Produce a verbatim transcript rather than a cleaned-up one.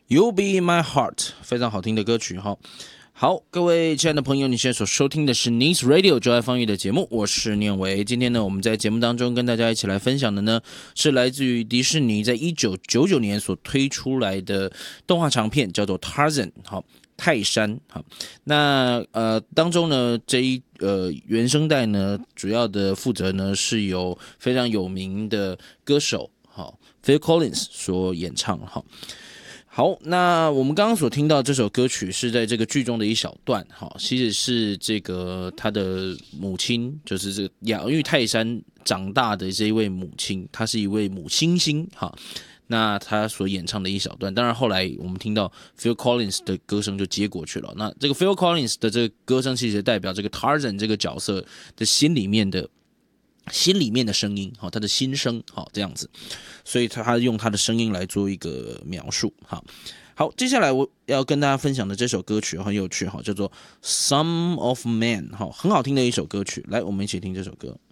You'll Be in My Heart， 非常好听的歌曲哈。好，各位亲爱的朋友，你现在所收听的是 Nice Radio 就爱放映的节目，我是念维。今天呢，我们在节目当中跟大家一起来分享的呢，是来自于迪士尼在一九九九年所推出来的动画长片，叫做 Tarzan， 好，泰山。好，那呃当中呢，这一呃原声带呢，主要的负责呢是由非常有名的歌手好 Phil Collins 所演唱哈。好，那我们刚刚所听到这首歌曲是在这个剧中的一小段，哈，其实是这个他的母亲，就是这个养育泰山长大的这一位母亲，她是一位母猩猩，哈，那她所演唱的一小段，当然后来我们听到 Phil Collins 的歌声就接过去了，那这个 Phil Collins 的这个歌声其实代表这个 Tarzan 这个角色的心里面的。心里面的声音，他的心声，这样子，所以他用他的声音来做一个描述。好，接下来我要跟大家分享的这首歌曲很有趣，叫做《Son of Man》，很好听的一首歌曲。来，我们一起听这首歌。